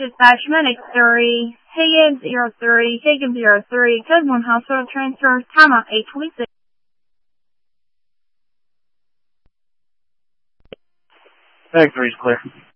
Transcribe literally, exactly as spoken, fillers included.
Dispatch Medic three, Higgins zero three, Higgins zero three, code one hospital transfer, timeout eight twenty-six. Medic three is clear.